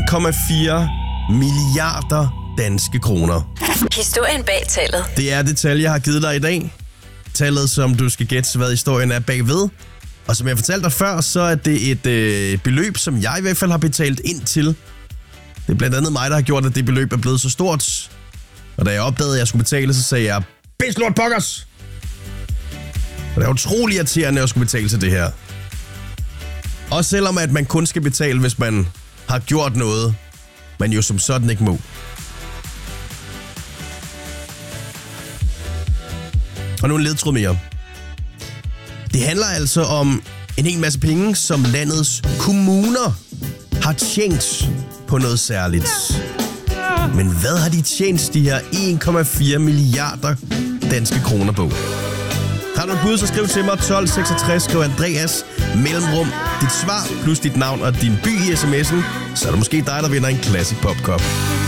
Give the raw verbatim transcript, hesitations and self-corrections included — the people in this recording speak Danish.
komma fire milliarder danske kroner. Historien bag tallet. Det er det tal, jeg har givet dig i dag. Tallet, som du skal gætte, hvad historien er bagved. Og som jeg fortalte dig før, så er det et øh, beløb, som jeg i hvert fald har betalt ind til. Det er blandt andet mig, der har gjort, at det beløb er blevet så stort. Og da jeg opdagede, at jeg skulle betale, så sagde jeg, Bitch Lord Pokkers! Og det er utrolig irriterende at skulle betale til det her. Også selvom at man kun skal betale, hvis man har gjort noget, man jo som sådan ikke må. Og nu en ledtråd mere. Det handler altså om en hel masse penge, som landets kommuner har tjent på noget særligt. Men hvad har de tjent de her en komma fire milliarder danske kroner på? Har du et bud, så skriv til mig tolv seksogtres, skriv Andreas, mellemrum, dit svar plus dit navn og din by i sms'en, så er det måske dig, der vinder en Classic Pop Cup.